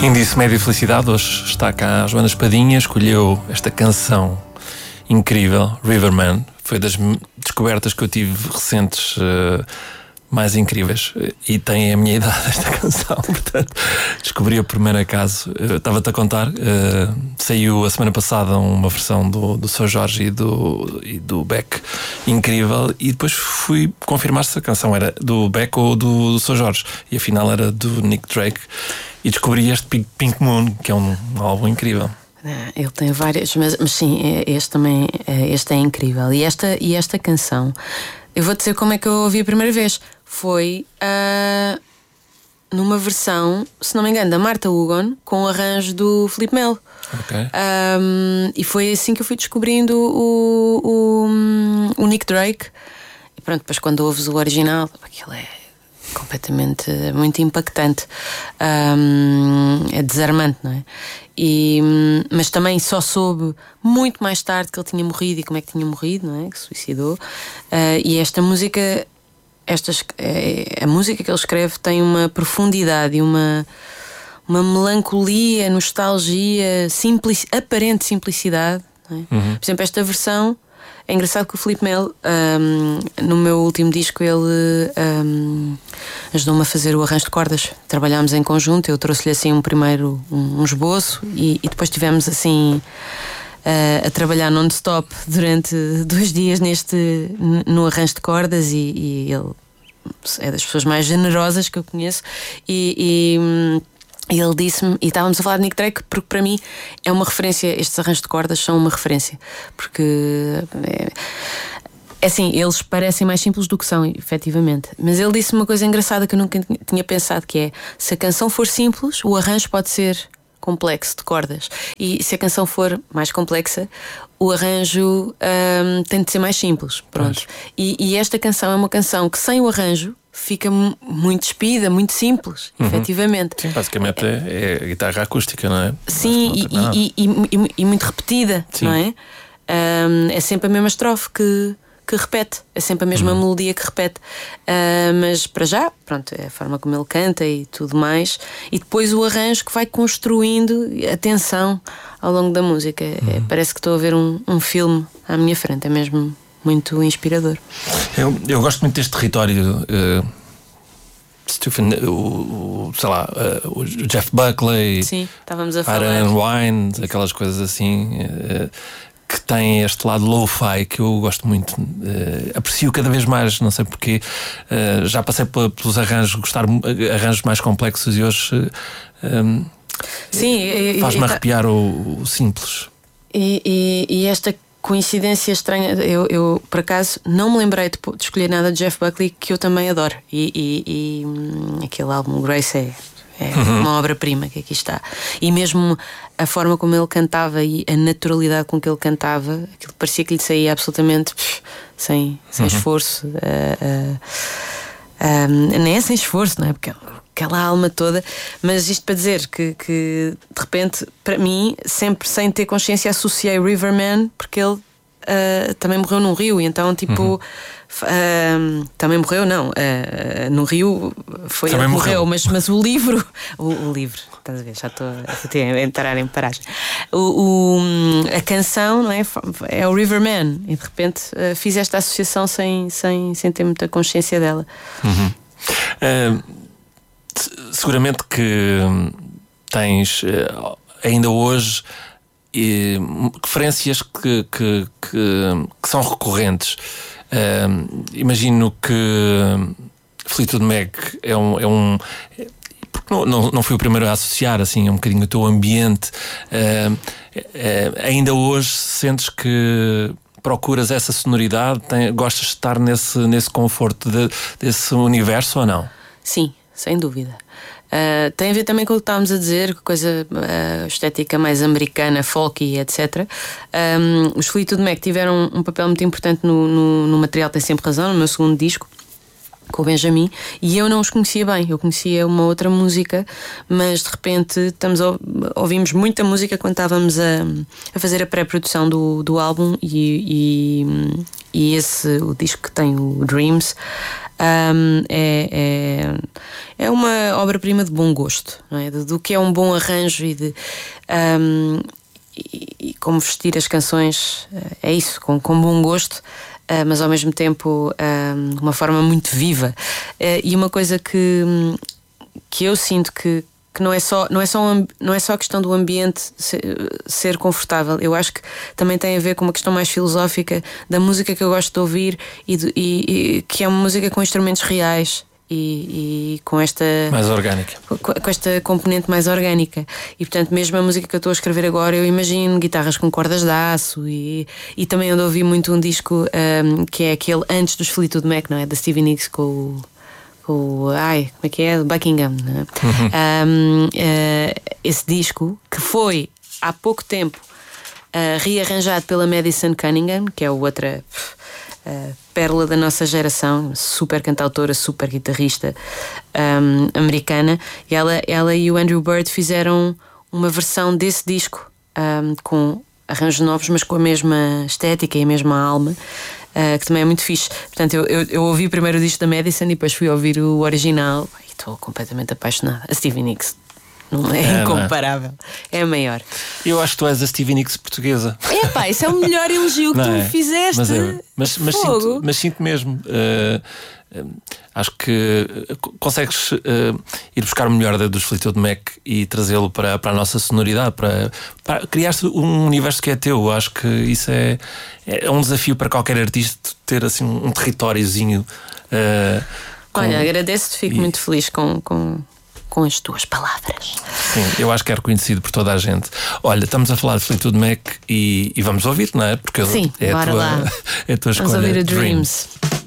Índice Médio de Felicidade, hoje está cá a Joana Espadinha, escolheu esta canção incrível, Riverman. Foi das descobertas que eu tive recentes mais incríveis, e tem a minha idade esta canção, portanto descobri a primeiro acaso. Estava-te a contar, saiu a semana passada uma versão do Seu Jorge e do Beck, incrível, e depois fui confirmar se a canção era do Beck ou do Seu Jorge, e afinal era do Nick Drake, e descobri este Pink Moon, que é um álbum incrível. Ele tem várias, mas sim, este também, este é incrível. E esta canção, eu vou dizer como é que eu ouvi a primeira vez. Foi numa versão, se não me engano, da Marta Hugon, com o arranjo do Filipe Melo. Okay. E foi assim que eu fui descobrindo o Nick Drake. E pronto, depois quando ouves o original, aquilo é completamente muito impactante, é desarmante, não é? Mas também só soube muito mais tarde que ele tinha morrido e como é que tinha morrido, não é? Que suicidou. E esta música, a música que ele escreve tem uma profundidade e uma melancolia, nostalgia, aparente simplicidade, não é? Por exemplo, esta versão é engraçado que o Filipe Melo, no meu último disco, ele ajudou-me a fazer o arranjo de cordas. Trabalhámos em conjunto, eu trouxe-lhe assim um esboço, e depois tivemos assim a trabalhar non-stop durante 2 dias no arranjo de cordas, e ele é das pessoas mais generosas que eu conheço, e ele disse-me, e estávamos a falar de Nick Drake, porque para mim é uma referência, estes arranjos de cordas são uma referência, porque é assim, eles parecem mais simples do que são, efetivamente. Mas ele disse uma coisa engraçada que eu nunca tinha pensado, que é: se a canção for simples, o arranjo pode ser complexo de cordas, e se a canção for mais complexa, o arranjo tem de ser mais simples. Pronto. E esta canção é uma canção que sem o arranjo fica muito despida, muito simples, efetivamente. Sim, basicamente é guitarra acústica, não é? Sim, e muito repetida. Sim. Não é? É sempre a mesma estrofe que repete, é sempre a mesma melodia que repete, mas para já, pronto, é a forma como ele canta e tudo mais, e depois o arranjo que vai construindo a tensão ao longo da música. Parece que estou a ver um filme à minha frente, é mesmo muito inspirador. Eu gosto muito deste território. Stephen, sei lá, o Jeff Buckley, sim, estávamos a falar. Iron Wine, aquelas coisas assim, que tem este lado lo-fi que eu gosto muito, aprecio cada vez mais, não sei porquê. Já passei pelos arranjos, gostar arranjos mais complexos, e hoje faz-me arrepiar o simples. E esta coincidência estranha, eu por acaso não me lembrei de escolher nada de Jeff Buckley, que eu também adoro, e aquele álbum Grace é uma obra-prima que aqui está. E mesmo a forma como ele cantava e a naturalidade com que ele cantava, aquilo parecia que lhe saía absolutamente sem esforço. Nem é sem esforço, não é? Porque aquela alma toda. Mas isto para dizer que de repente, para mim, sempre sem ter consciência, associei Riverman, porque ele também morreu num rio, e então tipo também morreu, não, no rio foi ele que morreu, mas o livro, o livro, estás a ver, já estou a entrar em paragem. A canção, não é o Riverman, e de repente fiz esta associação sem ter muita consciência dela. Seguramente que tens ainda hoje referências que são recorrentes. Imagino que Fleetwood Mac porque não fui o primeiro a associar assim um bocadinho o teu ambiente. Ainda hoje sentes que procuras essa sonoridade? Gostas de estar nesse conforto desse universo ou não? Sim, sem dúvida. Tem a ver também com o que estávamos a dizer, coisa estética mais americana, folk, etc. Os Fleetwood Mac tiveram um papel muito importante no material Tem Sempre Razão, no meu segundo disco, com o Benjamin, e eu não os conhecia bem. Eu conhecia uma outra música, mas de repente ouvimos muita música quando estávamos a fazer a pré-produção do álbum, e o disco que tem o Dreams é uma obra-prima de bom gosto, não é? Do que é um bom arranjo e como vestir as canções, é isso, com bom gosto. Mas ao mesmo tempo uma forma muito viva, e uma coisa que eu sinto que não é só a questão do ambiente ser confortável. Eu acho que também tem a ver com uma questão mais filosófica da música que eu gosto de ouvir e que é uma música com instrumentos reais e com esta mais orgânica, com esta componente mais orgânica. E portanto, mesmo a música que eu estou a escrever agora, eu imagino guitarras com cordas de aço e também ando a ouvir muito um disco que é aquele antes dos Fleetwood Mac, não é? Da Stevie Nicks com como é que é? Buckingham, né? Esse disco que foi há pouco tempo rearranjado pela Madison Cunningham, que é outra pérola da nossa geração, super cantautora, super guitarrista americana, e ela e o Andrew Bird fizeram uma versão desse disco com arranjos novos, mas com a mesma estética e a mesma alma, que também é muito fixe. Portanto, eu ouvi primeiro o disco da Madison e depois fui ouvir o original e estou completamente apaixonada. A Stevie Nicks não é incomparável, é a maior. Eu acho que tu és a Stevie Nicks portuguesa. Isso é o melhor elogio que tu me fizeste. Mas sinto mesmo. Acho que consegues ir buscar o melhor dos Fleetwood Mac e trazê-lo para a nossa sonoridade, para criar-se um universo que é teu. Acho que isso é um desafio para qualquer artista, ter assim um territóriozinho. Olha, agradeço-te, fico muito feliz com as tuas palavras. Sim, eu acho que é reconhecido por toda a gente. Olha, estamos a falar de Fleetwood Mac e vamos ouvir, não é? Porque sim, é bora lá. É a tua escolha. Vamos ouvir o Dreams.